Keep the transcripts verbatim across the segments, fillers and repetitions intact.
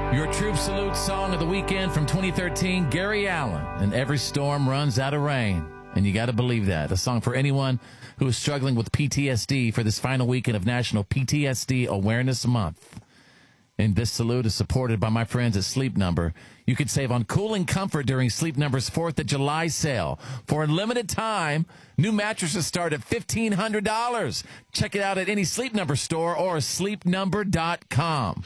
Your Troop Salute song of the weekend from twenty thirteen, Gary Allan, and Every Storm Runs Out of Rain. And you got to believe that. A song for anyone who is struggling with P T S D for this final weekend of National P T S D Awareness Month. And this salute is supported by my friends at Sleep Number. You can save on cooling comfort during Sleep Number's fourth of July sale. For a limited time, new mattresses start at fifteen hundred dollars. Check it out at any Sleep Number store or sleep number dot com.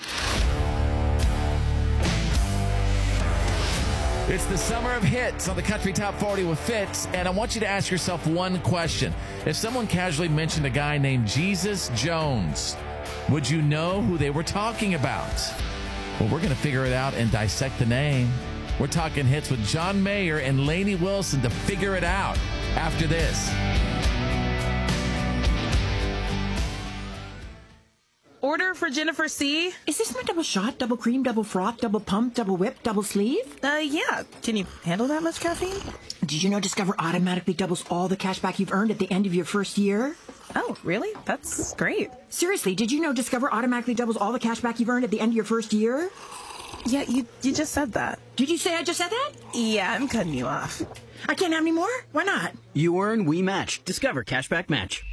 It's the summer of hits on the Country Top forty with Fitz, and I want you to ask yourself one question. If someone casually mentioned a guy named Jesus Jones, would you know who they were talking about? Well, we're going to figure it out and dissect the name. We're talking hits with John Mayer and Lainey Wilson to figure it out after this. Order for Jennifer C. Is this my double shot, double cream, double froth, double pump, double whip, double sleeve? Uh, yeah. Can you handle that much caffeine? Did you know Discover automatically doubles all the cash back you've earned at the end of your first year? Oh, really? That's great. Seriously, did you know Discover automatically doubles all the cash back you've earned at the end of your first year? Yeah, you you just said that. Did you say I just said that? Yeah, I'm cutting you off. I can't have any more? Why not? You earn, we match. Discover Cashback Match.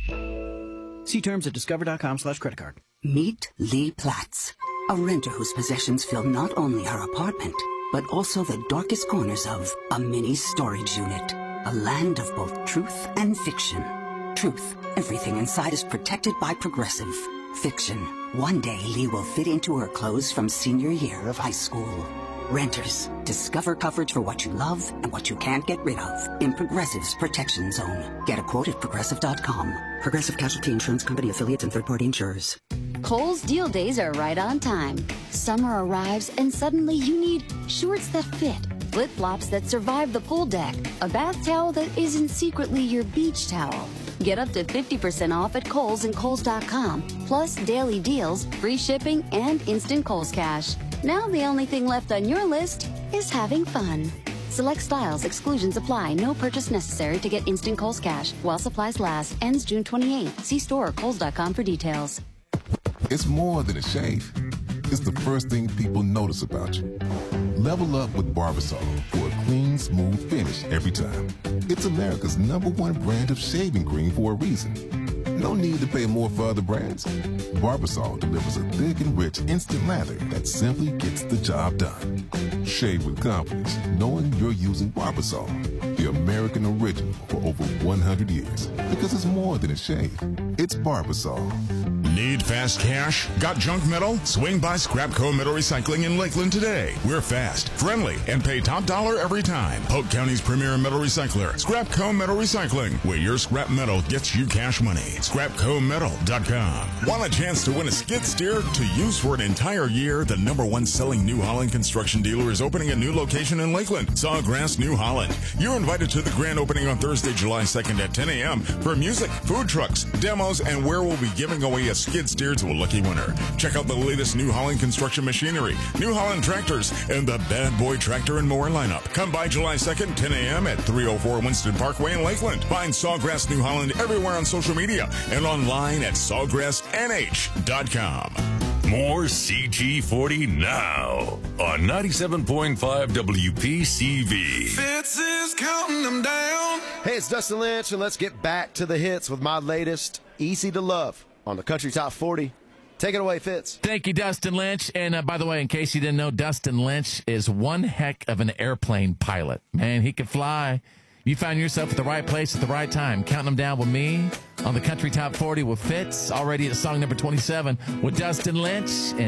See terms at discover.com slash credit card. Meet Lee Platts, a renter whose possessions fill not only her apartment, but also the darkest corners of a mini storage unit. A land of both truth and fiction. Truth, everything inside is protected by Progressive. Fiction, one day Lee will fit into her clothes from senior year of high school. Renters, discover coverage for what you love and what you can't get rid of in Progressive's Protection Zone. Get a quote at progressive dot com. Progressive Casualty Insurance Company affiliates and third-party insurers. Kohl's deal days are right on time. Summer arrives and suddenly you need shorts that fit, flip-flops that survive the pool deck, a bath towel that isn't secretly your beach towel. Get up to fifty percent off at Kohl's and Kohl's dot com, plus daily deals, free shipping, and instant Kohl's Cash. Now the only thing left on your list is having fun. Select styles, exclusions apply. No purchase necessary to get instant Kohl's Cash while supplies last. Ends June twenty-eighth. See store or Kohl's dot com for details. It's more than a shave. It's the first thing people notice about you. Level up with Barbasol for a clean, smooth finish every time. It's America's number one brand of shaving cream for a reason. No need to pay more for other brands. Barbasol delivers a thick and rich instant lather that simply gets the job done. Shave with confidence, knowing you're using Barbasol, the American original for over one hundred years. Because it's more than a shave. It's Barbasol. Need fast cash? Got junk metal? Swing by Scrapco Metal Recycling in Lakeland today. We're fast, friendly, and pay top dollar every time. Polk County's premier metal recycler, Scrapco Metal Recycling, where your scrap metal gets you cash money. scrapco metal dot com. Want a chance to win a skid steer to use for an entire year? The number one selling New Holland construction dealer is opening a new location in Lakeland, Sawgrass, New Holland. You're invited to the grand opening on Thursday, July second at ten a.m. for music, food trucks, demos, and where we'll be giving away a skid steer to a lucky winner. Check out the latest New Holland construction machinery, New Holland tractors, and the Bad Boy Tractor and More lineup. Come by July second, ten a.m. at three oh four Winston Parkway in Lakeland. Find Sawgrass New Holland everywhere on social media and online at sawgrass n h dot com. More C G forty now on ninety-seven point five W P C V. Fitz is counting them down. Hey, it's Dustin Lynch, and let's get back to the hits with my latest, Easy to Love, on the Country Top forty. Take it away, Fitz. Thank you, Dustin Lynch. And uh, by the way, in case you didn't know, Dustin Lynch is one heck of an airplane pilot. Man, he can fly. You found yourself at the right place at the right time. Counting them down with me on the Country Top forty with Fitz. Already at song number twenty-seven with Dustin Lynch. And